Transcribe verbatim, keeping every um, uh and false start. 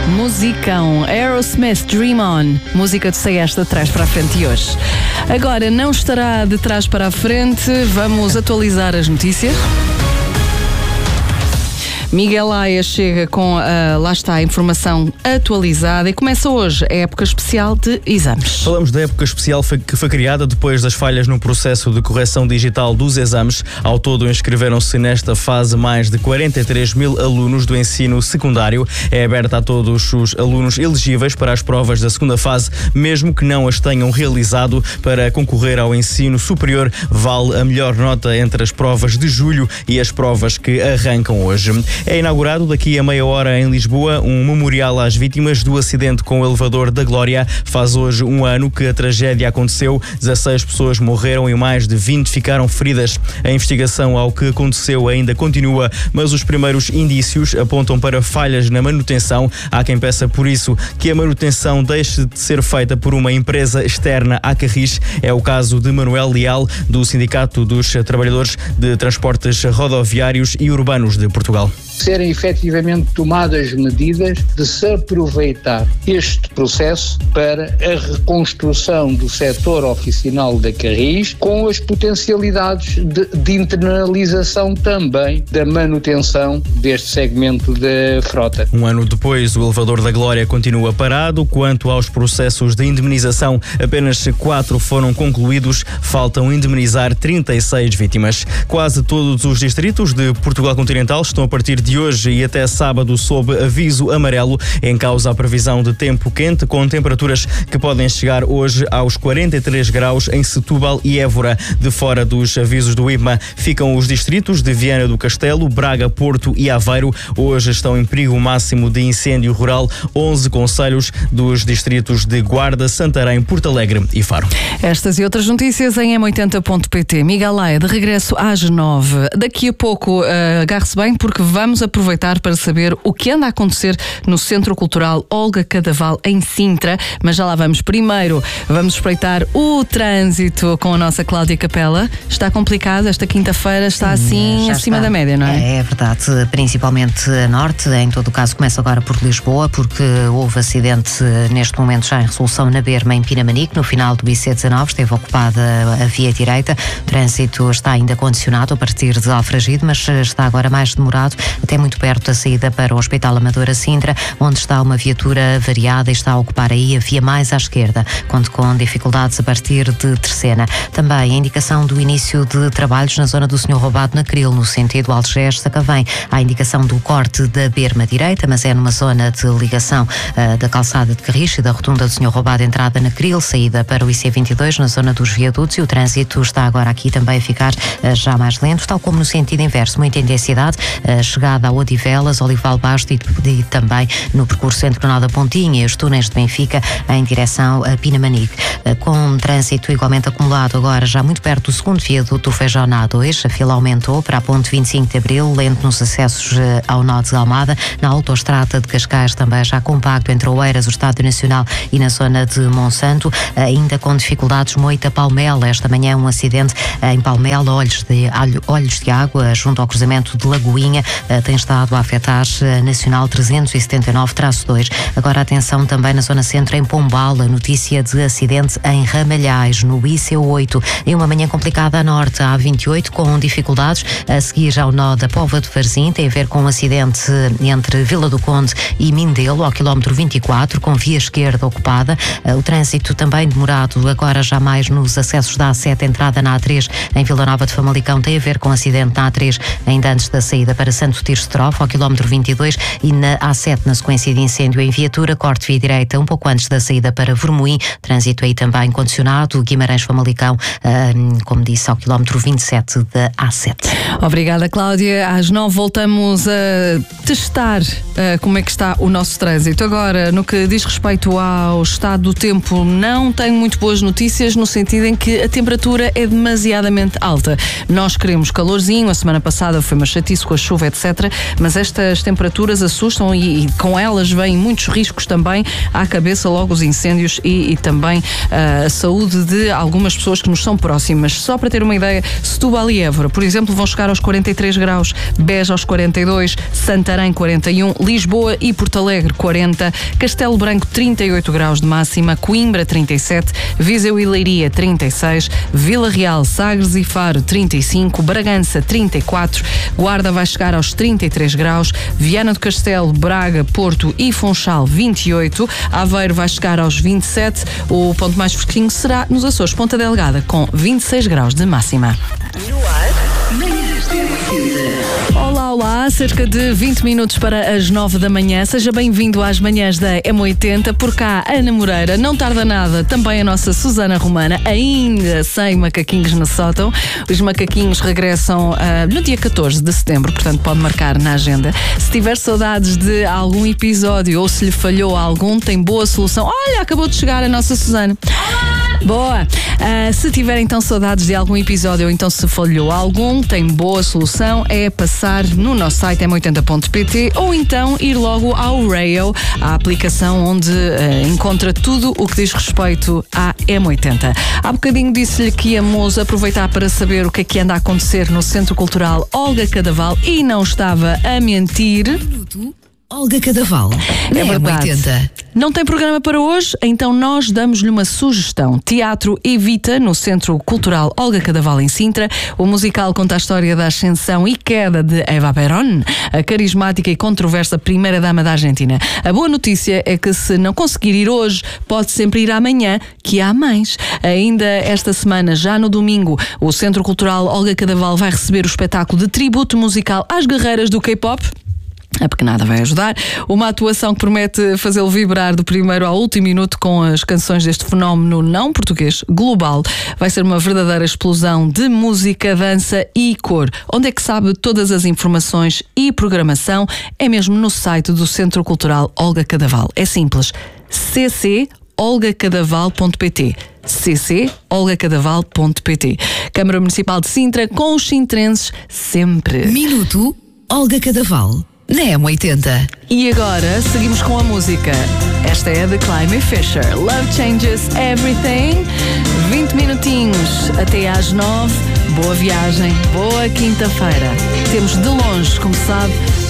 Musicão, Aerosmith, Dream On. Música de esta de trás para a frente de hoje. Agora não estará de trás para a frente, vamos atualizar as notícias. Miguel Laia chega com, uh, lá está, a informação atualizada e começa hoje a época especial de exames. Falamos da época especial que foi criada depois das falhas no processo de correção digital dos exames. Ao todo inscreveram-se nesta fase mais de quarenta e três mil alunos do ensino secundário. É aberta a todos os alunos elegíveis para as provas da segunda fase, mesmo que não as tenham realizado. Para concorrer ao ensino superior, vale a melhor nota entre as provas de julho e as provas que arrancam hoje. É inaugurado daqui a meia hora em Lisboa um memorial às vítimas do acidente com o elevador da Glória. Faz hoje um ano que a tragédia aconteceu. dezasseis pessoas morreram e mais de vinte ficaram feridas. A investigação ao que aconteceu ainda continua, mas os primeiros indícios apontam para falhas na manutenção. Há quem peça por isso que a manutenção deixe de ser feita por uma empresa externa à Carris. É o caso de Manuel Leal, do Sindicato dos Trabalhadores de Transportes Rodoviários e Urbanos de Portugal. Serem efetivamente tomadas medidas de se aproveitar este processo para a reconstrução do setor oficinal da Carris, com as potencialidades de, de internalização também da manutenção deste segmento da frota. Um ano depois, o elevador da Glória continua parado. Quanto aos processos de indemnização, apenas quatro foram concluídos. Faltam indemnizar trinta e seis vítimas. Quase todos os distritos de Portugal continental estão a partir de hoje e até sábado sob aviso amarelo. Em causa a previsão de tempo quente, com temperaturas que podem chegar hoje aos quarenta e três graus em Setúbal e Évora. De fora dos avisos do I P M A ficam os distritos de Viana do Castelo, Braga, Porto e Aveiro. Hoje estão em perigo máximo de incêndio rural onze concelhos dos distritos de Guarda, Santarém, Porto Alegre e Faro. Estas e outras notícias em m oitenta ponto pt. Miguel Laia, de regresso às nove. Daqui a pouco, uh, agarre-se bem, porque vamos aproveitar para saber o que anda a acontecer no Centro Cultural Olga Cadaval, em Sintra. Mas já lá vamos. Primeiro, vamos espreitar o trânsito com a nossa Cláudia Capela. Está complicado esta quinta-feira, está assim acima da média, não é? É verdade, principalmente a norte. Em todo o caso, começa agora por Lisboa, porque houve acidente neste momento já em resolução na Berma, em Pinamanique, no final do I C dezanove, esteve ocupada a via direita. O trânsito está ainda condicionado a partir de Alfragide, mas está agora mais demorado, até muito perto da saída para o Hospital Amadora Sintra, onde está uma viatura variada e está a ocupar aí a via mais à esquerda, conto com dificuldades a partir de Terceira. Também a indicação do início de trabalhos na zona do Senhor Roubado na Cril, no sentido Algés-Sacavém. Há a indicação do corte da Berma direita, mas é numa zona de ligação uh, da calçada de Carris e da rotunda do Senhor Roubado, entrada na Cril, saída para o I C vinte e dois, na zona dos viadutos, e o trânsito está agora aqui também a ficar uh, já mais lento, tal como no sentido inverso, muita intensidade, uh, chegada a Odivelas, Olival Basto e, e também no percurso entre Canal da Pontinha e os túneis de Benfica em direção a Pinamanique. Uh, com um trânsito igualmente acumulado agora já muito perto do segundo viaduto do Feijão na A dois, a fila aumentou para a ponte vinte e cinco de Abril, lento nos acessos uh, ao nó de Almada. Na autoestrada de Cascais também já compacto entre Oeiras, o Estádio Nacional e na zona de Monsanto, ainda com dificuldades Moita Palmela. Esta manhã um acidente em Palmela, olhos de, olhos de água junto ao cruzamento de Lagoinha, tem estado a afetar a Nacional trezentos e setenta e nove traço dois. Agora atenção também na zona centro em Pombal, a notícia de acidente em Ramalhais, no I C oito. Em uma manhã complicada a norte, a A vinte e oito, com dificuldades a seguir já o nó da Póvoa de Varzim, tem a ver com um acidente entre Vila do Conde e Mindelo, ao quilómetro vinte e quatro, com via esquerda ocupada. O trânsito também demorado agora já mais nos acessos da A sete, entrada na A três em Vila Nova de Famalicão, tem a ver com um acidente na A três ainda antes da saída para Santo Tirso-Trof, ao quilómetro vinte e dois, e na A sete na sequência de incêndio em viatura, corte via direita um pouco antes da saída para Vermoim, trânsito aí também condicionado, Guimarães-Famalicão, como disse, ao quilómetro vinte e sete da A sete. Obrigada, Cláudia. Às nove voltamos a testar uh, como é que está o nosso trânsito. Agora, no que diz respeito ao estado do tempo, não tenho muito boas notícias, no sentido em que a temperatura é demasiadamente alta. Nós queremos calorzinho, a semana passada foi uma chatice com a chuva, etcétera. etcétera. Mas estas temperaturas assustam e, e com elas vêm muitos riscos também à cabeça, logo os incêndios e, e também uh, a saúde de algumas pessoas que nos são próximas. Só para ter uma ideia, Setúbal e Évora, por exemplo, vão chegar aos quarenta e três graus, Beja aos quarenta e dois, Santarém quarenta e um, Lisboa e Porto Alegre quarenta, Castelo Branco trinta e oito graus de máxima, Coimbra trinta e sete, Viseu e Leiria trinta e seis, Vila Real, Sagres e Faro trinta e cinco, Bragança trinta e quatro, Guarda vai chegar aos trinta e três graus, Viana do Castelo, Braga, Porto e Funchal vinte e oito, Aveiro vai chegar aos vinte e sete, o ponto mais fresquinho será nos Açores, Ponta Delgada, com vinte e seis graus de máxima. Olá, olá, cerca de vinte minutos para as nove da manhã. Seja bem-vindo às manhãs da M oitenta. Por cá, Ana Moreira, não tarda nada, também a nossa Susana Romana, ainda sem macaquinhos no sótão. Os macaquinhos regressam uh, no dia catorze de setembro, portanto pode marcar na agenda. Se tiver saudades de algum episódio ou se lhe falhou algum, tem boa solução. Olha, acabou de chegar a nossa Susana. Boa! Uh, se tiver então saudades de algum episódio ou então se falhou algum, tem boa solução, é passar no nosso site m oitenta ponto p t ou então ir logo ao Rail, a aplicação onde uh, encontra tudo o que diz respeito à M oitenta. Há bocadinho disse-lhe que íamos aproveitar para saber o que é que anda a acontecer no Centro Cultural Olga Cadaval e não estava a mentir. Olga Cadaval, é verdade. oitenta. Não tem programa para hoje? Então nós damos-lhe uma sugestão. Teatro Evita, no Centro Cultural Olga Cadaval, em Sintra. O musical conta a história da ascensão e queda de Eva Perón, a carismática e controversa primeira-dama da Argentina. A boa notícia é que se não conseguir ir hoje, pode sempre ir amanhã, que há mais. Ainda esta semana, já no domingo, o Centro Cultural Olga Cadaval vai receber o espetáculo de tributo musical às guerreiras do K-pop. A pequenada vai ajudar. Uma atuação que promete fazê-lo vibrar do primeiro ao último minuto com as canções deste fenómeno não português global. Vai ser uma verdadeira explosão de música, dança e cor. Onde é que sabe todas as informações e programação? É mesmo no site do Centro Cultural Olga Cadaval. É simples. c c olga cadaval ponto p t c c olga cadaval ponto p t. Câmara Municipal de Sintra, com os sintrenses sempre. Minuto Olga Cadaval na M oitenta. E agora seguimos com a música. Esta é de Climby Fisher. Love Changes Everything. vinte minutinhos até às nove. Boa viagem, boa quinta-feira. Temos de longe, como sabe,